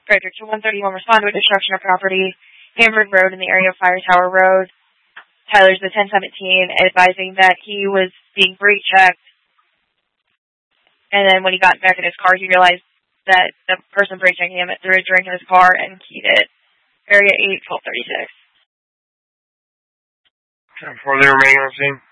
Frederick to 131, respond to a destruction of property, Hamburg Road in the area of Fire Tower Road. Tyler's the 1017, advising that he was being brake checked. And then when he got back in his car, he realized that the person brake checking him threw a drink in his car and keyed it. Area 8, 1236. For the remaining on scene.